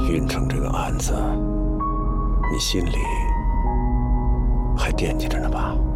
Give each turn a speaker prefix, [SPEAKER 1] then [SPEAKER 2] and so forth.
[SPEAKER 1] 运城这个案子，你心里还惦记着呢吧？